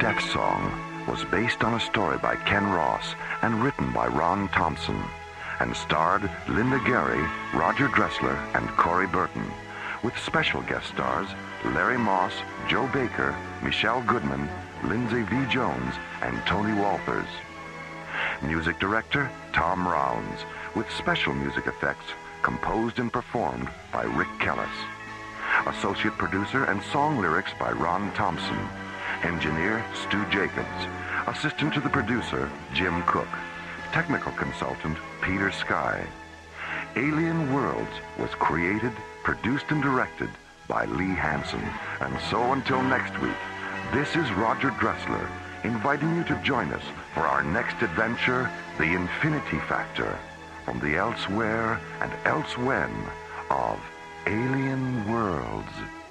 Death Song was based on a story by Ken Ross and written by Ron Thompson, and starred Linda Gary, Roger Dressler, and Corey Burton, with special guest stars Larry Moss, Joe Baker, Michelle Goodman, Lindsay V. Jones, and Tony Walters. Music director Tom Rounds, with special music effects composed and performed by Rick Kellis. Associate producer and song lyrics by Ron Thompson. Engineer Stu Jacobs. Assistant to the producer Jim Cook. Technical consultant Peter Sky. Alien Worlds was created, produced, and directed by Lee Hansen. And so until next week, this is Roger Dressler inviting you to join us for our next adventure, The Infinity Factor, from the elsewhere and elsewhen of Alien Worlds.